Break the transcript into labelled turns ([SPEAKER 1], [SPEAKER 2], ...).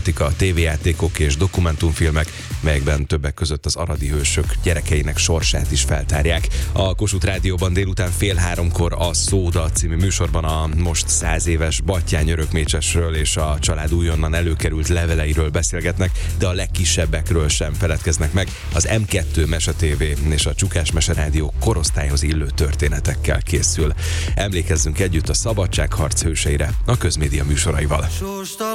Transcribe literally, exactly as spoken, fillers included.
[SPEAKER 1] a tévéjátékok és dokumentumfilmek, melyekben többek között az aradi hősök gyerekeinek sorsát is feltárják. A Kossuth Rádióban délután fél háromkor a Szóda című műsorban a most száz éves Batthyány örökmécsesről és a család újonnan előkerült leveleiről beszélgetnek, de a legkisebbekről sem feledkeznek meg. Az em kettő Mese té vé és a Csukás Mese Rádió korosztályhoz illő történetekkel készül. Emlékezzünk együtt a szabadságharc hőseire a Közmédia műsoraival.